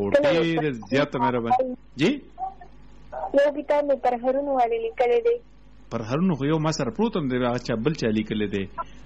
ډېر زیاته مهرباني. جی یو کتاب مې پر هرونو والے لیکلی دی. پر هرونو خو یو ما سره پروت هم دی، هغه چا بل چا لیکلی دی.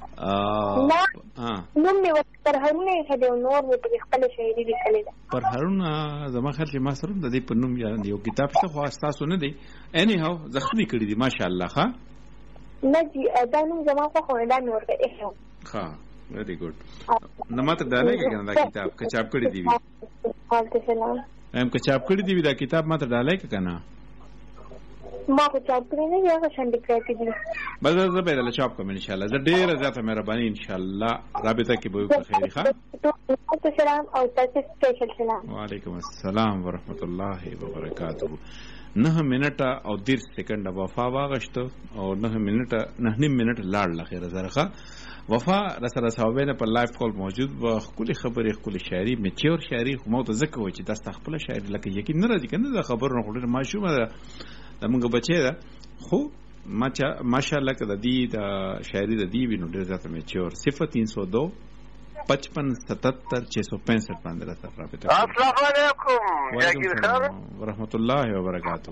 نوم مې پر هرونه ایښی دی او نور مې پکې خپله شاعري لیکلې ده. پر هرونه زما خیال چې ما سره هم د دې په نوم یو کتاب شته، خو ستاسو نه دی. اینی هاو زخمي کړي دي ماشاءالله. ښه نه جي دا نوم زما خوښ و، دا مې ورته ایښی و. ښه ویری ګډ. نه ماته ډالۍ که کنه دا کتاب که چاپ کړي دي وي؟ وعلیکم السلام. ایم که چاپ کړي دي وي دا کتاب ماته ډالۍ که کنه؟ ما خو چاپ کړی نه دي، هغه شانې پراته دي. بس زه به یې دله چاپ کوم انشاءالله. زه ډېره زیاته مهرباني انشاءالله رابطه کې به وکړو. خیري ښه. وعلیکم السلام او تاسو سپیشل سلام. وعلیکم السلام ورحمت الله وبرکاته. 9 منټه او 30 سکنډه وفا واغشته او 9 منټه 9 منټه لاړ لخيره زرخه. وفا رسره صاحبینه په لایف کول موجود و. خپل خبرې خپل شاعري میچور شاعري خو مو ته زکه و چې تاسو خپل شاعري لکه یقین نه راځي کنه. دا خبرونه خو ما شو ما زمونږ بچی ده خو ماشاءالله که د دې د شاعري د دې وي نو ډېر زیاته میچور. 0302 55 77 665 باندې را سره رابطه. السلام علیکم جاګیر خیر ورحمت الله وبرکاته.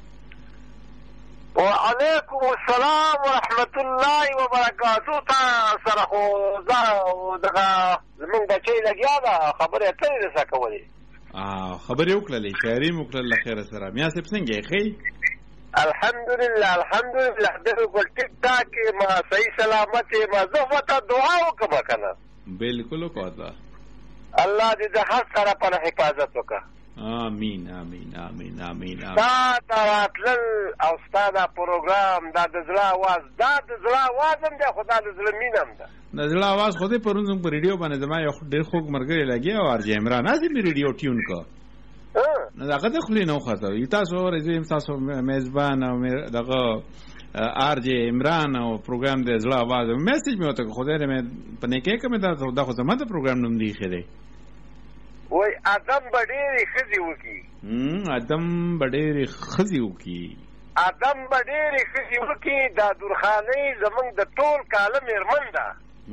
وعلیکم السلام ورحمت الله وبرکاته. تا سره خو دغه زمونږ بچی لګیا ده خبرې اترې رسه کولې. خبرې وکړلې شاعري مو کړل خیر سره. میا صاحب څنګه یې ښې؟ الحمدلله الحمدلله بالکل ټیک ټاک ما صحیح سلامت ما زه ورته دعا وکړم کنه. بالکل وکړه. الله دې د هر سره په حفاظت وکړه. آمین آمین آمین آمین. دا راتلل او ستا دا پروګرام دا د زړه اواز دا د زړه اواز هم دی خو دا د زړه مینه هم ده. د زړه اواز خو دې پرون زموږ په ریډیو باندې زما یو ډېر خوږ ملګری لګیا او ارجې عمران هسې مې ریډیو ټیون کړ. نو دغه د خولې نه وخوځوي. تاسو اورئ تاسو میزبان او دغه ارجې عمران او پروګرام د زړه اواز میسج مې وته خدای دې مې په نیکۍ کې مې دا خو زما د پروګرام نوم دی ښه دی. وای ادم به ډېرې ښځې وکړي. ادم به ډېرې ښځې وکړي. ادم به ډېرې ښځې وکړي. دا درخانۍ زمونږ د ټول کاله مېرمن ده.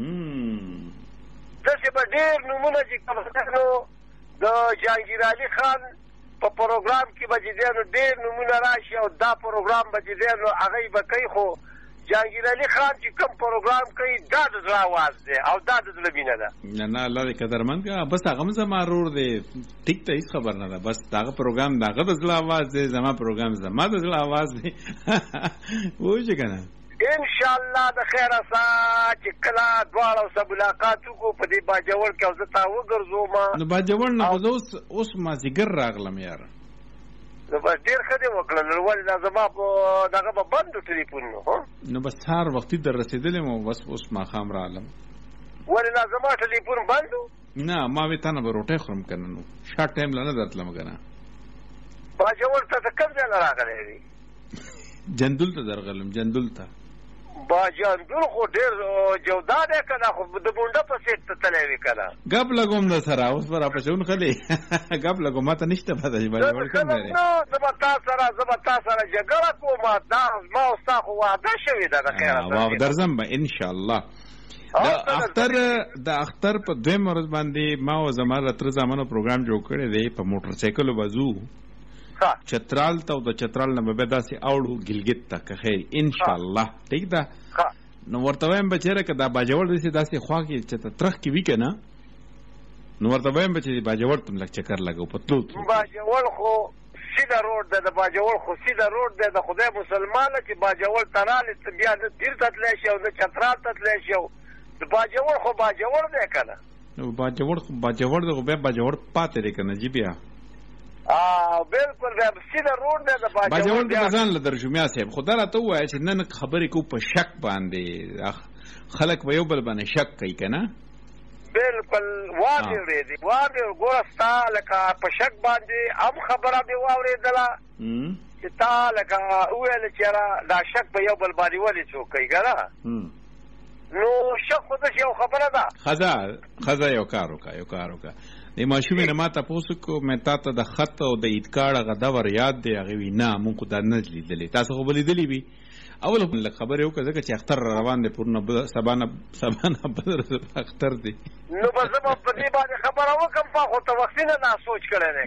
داسې به ډېر نومونه چې کوم د جهانګیر علي خان په پروګرام کې به چې دی نو ډېر نومونه راشي او دا پروګرام به چې دی نو هغه یې به کوي. خو جهانګیر علي خان چې کوم پروګرام کوي دا د زړه اواز دی او دا د زړه مینه ده. نه الله دې قدرمند کړه. بس هغه هم زما ورور دی. ټیک ته هېڅ خبر نه ده. بس دغه پروګرام دغه د زړه اواز دی. زما پروګرام زما د زړه اواز دی. پوه شئ که نه. انشاءالله د خیره سا چې کله دواړه سره ملاقات وکړو په دې باجوړ کې او زه تا وګرځوم. نو باجوړ نه خو زه اوس مازدیګر راغلم یاره. نو بس ډېر ښه دې وکړل. نو ولې دا زما په دغه به بند و ټلیفون نو نو بس سهار وختي در رسېدلی مو بس اوس ماښام راغلم. ولې دا زما ټلیفون بند و؟ نه ما وې تا نه به روټۍ خورم که نه نو شارټ ټایم له نه درتلم که نه. باجوړ ته ته کوم ځای نه راغلی دی؟ جندول ته درغلم. جندول ته باجندول خو ډېر جودا دی که نه خو د بونډه په سیټ ته تللی وي که نه. ګپ لګوم در سره اوس به راپسې ونښلې. ګپ لګوم ما ته نشته پته چې باجوړ کوم دی. زه به تا سره جګړه کوم. دا زما او ستا خو واده شوې ده د خیره سره. درځم به انشاءالله. د اختر په دویم ورځ باندې ما او زما د تره زامنو پروګرام جوړ کړی دی. په موټر سایکلو به ځو چترال ته او د چترال نه به داسې اوړو ګلګت ته که خیر انشاءالله. ټیک ده. نو ورته وایم به چېرې که دا باجوړ داسې خوا کې چې ته ترخ کې وي که نه نو ورته وایم به چې باجوړ ته لږ چکر لګو په تلو. باجوړ خو سیده روډ ده. د باجوړ خو سیده روډ ده. د خدای مسلمانه چې باجوړ ته رالې ته بیا نه پیر ته تللی شي او نه چترال ته تللی شي. د باجوړ خو باجوړ دی که نه. باجوړ دی خو بیا باجوړ پاتې دی که نه جي بیا بالکل بیا سیده روډ دی. د باجوړ د ځان له درجمیا صاحب خو دا راته ووایه چې نن خبرې کوو په شک باندې. خلک به یو بل باندې شک کوي که نه. بالکل واورېدې ګوره ستا لکه په شک باندې هم خبره مې واورېدله چې تا لکه وویل چې یاره دا شک په یو بل باندې ولې څوک کوي که نه. نو شک خو داسې یو خبره ده. ښځه یو کار وکړه. د ماشومې نه ما تپوس وکړو مې تا ته د خط او د عید کارډ هغه دور یاد دی. هغې وي نه مونږ خو دا نه لیدلې. تاسو خو به لیدلي وي. اول لږ خبرې وکړه ځکه چې اختر را روان دی پرونه سبا نه بل اختر دی. نو به زه به په دې باندې خبره وکړم. خو ته وختي نه سوچ کړی دی